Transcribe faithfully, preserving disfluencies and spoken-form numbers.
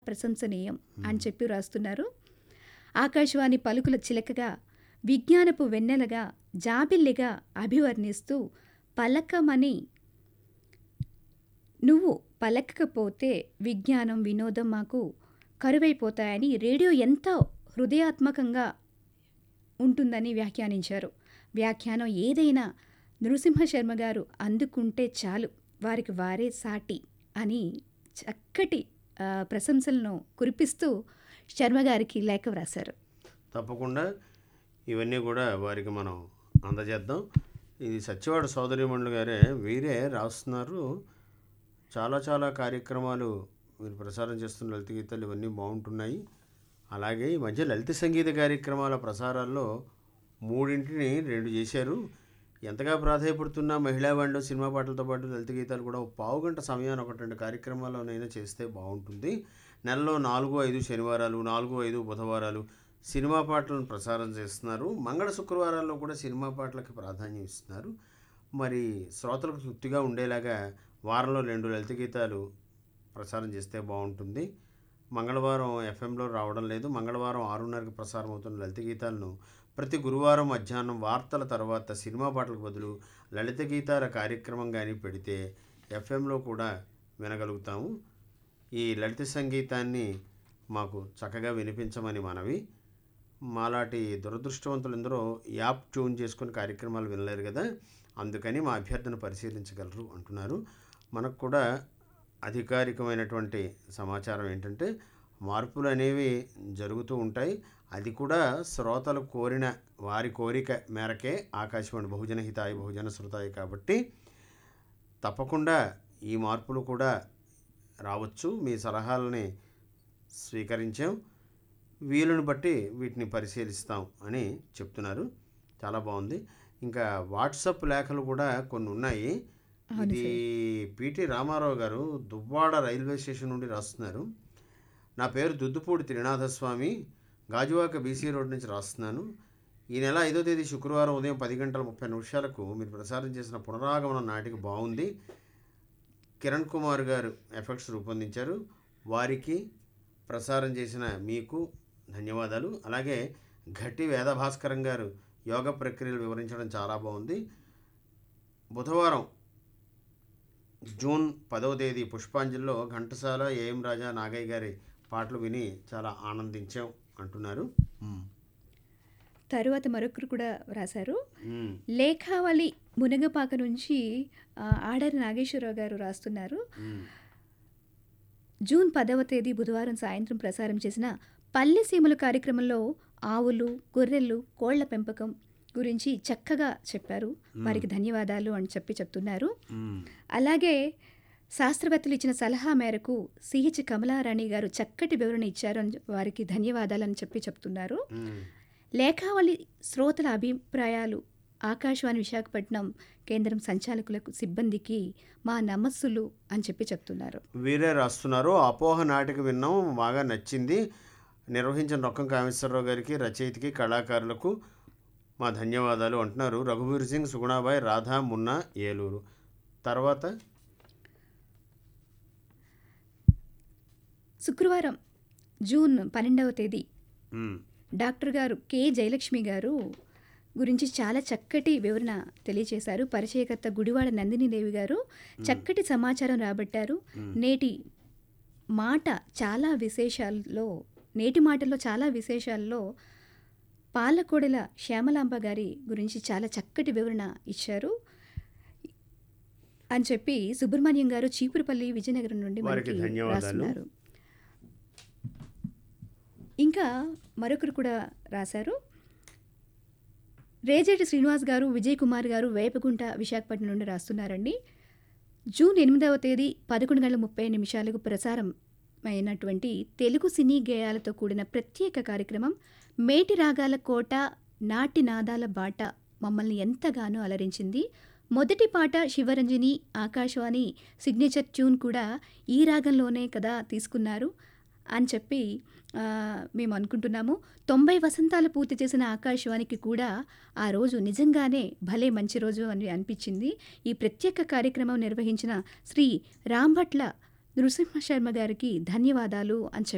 ప్రశంసనీయం అని చెప్పి రాస్తున్నారు. ఆకాశవాణి పలుకుల చిలకగా, విజ్ఞానపు వెన్నెలగా, జాబిల్లిగా అభివర్ణిస్తూ పలకమని నువ్వు పలకకపోతే విజ్ఞానం వినోదం మాకు కరువైపోతాయని రేడియో ఎంతో హృదయాత్మకంగా ఉంటుందని వ్యాఖ్యానించారు. వ్యాఖ్యానం ఏదైనా నృసింహశర్మ గారు అందుకుంటే చాలు, వారికి వారే సాటి అని చక్కటి ఆ, ప్రశంసలను కురిపిస్తూ శర్మ గారికి లేఖ వ్రాశారు. తప్పకుండా ఇవన్నీ కూడా వారికి మనం అందజేద్దాం. ఇది సత్యవాడ సోదరీమణులు గారే వీరే రాస్తున్నారు. చాలా చాలా కార్యక్రమాలు మీరు ప్రసారం చేస్తున్న లలిత గీతాలు ఇవన్నీ బాగుంటున్నాయి. అలాగే ఈ మధ్య లలిత సంగీత కార్యక్రమాల ప్రసారాల్లో మూడింటిని రెండు చేశారు. ఎంతగా ప్రాధాన్యపడుతున్న మహిళా బ్యాండ్ సినిమా పాటలతో పాటు లలిత గీతాలు కూడా ఒక పావు గంట సమయాన్ని ఒకటి రెండు కార్యక్రమాల్లోనైనా చేస్తే బాగుంటుంది. నెలలో నాలుగు ఐదు శనివారాలు, నాలుగు ఐదు బుధవారాలు సినిమా పాటలను ప్రసారం చేస్తున్నారు. మంగళ శుక్రవారాల్లో కూడా సినిమా పాటలకు ప్రాధాన్యం ఇస్తున్నారు. మరి శ్రోతలకు తృప్తిగా ఉండేలాగా వారంలో రెండు లలిత గీతాలు ప్రసారం చేస్తే బాగుంటుంది. మంగళవారం ఎఫ్ఎంలో రావడం లేదు. మంగళవారం ఆరున్నరకు ప్రసారం అవుతున్న లలిత గీతాలను ప్రతి గురువారం మధ్యాహ్నం వార్తల తర్వాత సినిమా పాటలకు బదులు లలిత గీతాల కార్యక్రమం కానీ పెడితే ఎఫ్ఎంలో కూడా వినగలుగుతాము. ఈ లలిత సంగీతాన్ని మాకు చక్కగా వినిపించమని మనవి. మాలాంటి దురదృష్టవంతులు ఎందరో యాప్ ట్యూన్ చేసుకుని కార్యక్రమాలు వినలేరు కదా, అందుకని మా అభ్యర్థన పరిశీలించగలరు అంటున్నారు. మనకు కూడా అధికారికమైనటువంటి సమాచారం ఏంటంటే మార్పులు అనేవి జరుగుతూ ఉంటాయి. అది కూడా శ్రోతలు కోరిన వారి కోరిక మేరకే ఆకాశవాణి బహుజన హితాయి బహుజన శృతాయి కాబట్టి తప్పకుండా ఈ మార్పులు కూడా రావచ్చు. మీ సలహాలని స్వీకరించాం, వీలుని బట్టి వీటిని పరిశీలిస్తాం అని చెప్తున్నారు. చాలా బాగుంది. ఇంకా వాట్సాప్ లేఖలు కూడా కొన్ని ఉన్నాయి. ఇది పిటి రామారావు గారు దువ్వాడ రైల్వే స్టేషన్ నుండి రాస్తున్నారు. నా పేరు దుద్దుపూడి త్రినాథస్వామి, గాజువాక బీసీ రోడ్ నుంచి రాస్తున్నాను. ఈ నెల ఐదో తేదీ శుక్రవారం ఉదయం పది గంటల ముప్పై నిమిషాలకు మీరు ప్రసారం చేసిన పునరాగమనం నాటిక బాగుంది. కిరణ్ కుమార్ గారు ఎఫెక్ట్స్ రూపొందించారు. వారికి ప్రసారం చేసిన మీకు ధన్యవాదాలు. అలాగే ఘట్టి వేదభాస్కరం గారు యోగ ప్రక్రియలు వివరించడం చాలా బాగుంది. బుధవారం జూన్ పదవ తేదీ పుష్పాంజలిలో ఘంటసాల, ఏఎం రాజా, నాగయ్య గారి పాటలు విని చాలా ఆనందించాం అంటున్నారు. తరువాత మరొకరు కూడా రాశారు. లేఖావళి మునగపాక నుంచి ఆ, ఆడారి నాగేశ్వరరావు గారు రాస్తున్నారు. జూన్ పదవ తేదీ బుధవారం సాయంత్రం ప్రసారం చేసిన పల్లె సీమల కార్యక్రమంలో ఆవులు, గొర్రెలు, కోళ్ల పెంపకం గురించి చక్కగా చెప్పారు. వారికి ధన్యవాదాలు అని చెప్పి చెప్తున్నారు. అలాగే శాస్త్రవేత్తలు ఇచ్చిన సలహా మేరకు సిహెచ్ కమలారాణి గారు చక్కటి వివరణ ఇచ్చారు అని వారికి ధన్యవాదాలు అని చెప్పి చెప్తున్నారు. లేఖావళి శ్రోతల అభిప్రాయాలు ఆకాశవాణి విశాఖపట్నం కేంద్రం సంచాలకులకు, సిబ్బందికి మా నమస్సులు అని చెప్పి చెప్తున్నారు. వీరే రాస్తున్నారు. అపోహ నాటిక విన్నాం, బాగా నచ్చింది. నిర్వహించిన రొక్కం కామేశ్వరరావు గారికి, రచయితకి, కళాకారులకు మా ధన్యవాదాలు అంటున్నారు. రఘువీర్ సింగ్, సుగుణాబాయ్, రాధా, మున్నా, ఏలూరు. తర్వాత శుక్రవారం జూన్ పన్నెండవ తేదీ డాక్టర్ గారు కె జయలక్ష్మి గారు గురించి చాలా చక్కటి వివరణ తెలియచేశారు. పరిచయకర్త గుడివాడ నందినీదేవి గారు చక్కటి సమాచారం రాబట్టారు. నేటి మాట చాలా విశేషాల్లో నేటి మాటల్లో చాలా విశేషాల్లో పాలకోడెల శ్యామలాంబ గారి గురించి చాలా చక్కటి వివరణ ఇచ్చారు అని చెప్పి సుబ్రహ్మణ్యం గారు చీపురుపల్లి, విజయనగరం నుండి మనకి రాస్తున్నారు. ఇంకా మరొకరు కూడా రాశారు. రేజేటి శ్రీనివాస్ గారు, విజయ్ కుమార్ గారు వేపగుంట, విశాఖపట్నం నుండి రాస్తున్నారండి. జూన్ ఎనిమిదవ తేదీ పదకొండు గంటల ముప్పై నిమిషాలకు ప్రసారం అయినటువంటి తెలుగు సినీ గేయాలతో కూడిన ప్రత్యేక కార్యక్రమం మేటి రాగాల కోట, నాటి నాదాల బాట మమ్మల్ని ఎంతగానో అలరించింది. మొదటి పాట శివరంజని, ఆకాశవాణి సిగ్నేచర్ ట్యూన్ కూడా ఈ రాగంలోనే కదా తీసుకున్నారు అని చెప్పి మేము అనుకుంటున్నాము. తొంభై వసంతాలు పూర్తి చేసిన ఆకాశవాణికి కూడా ఆ రోజు నిజంగానే భలే మంచి రోజు అని అనిపించింది. ఈ ప్రత్యేక కార్యక్రమం నిర్వహించిన శ్రీ రాంభట్ల నృసింహశర్మ గారికి ధన్యవాదాలు అని చెప్పి